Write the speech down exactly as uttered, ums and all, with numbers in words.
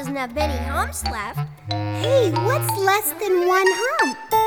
doesn't have many humps left. Hey, what's less than one hump?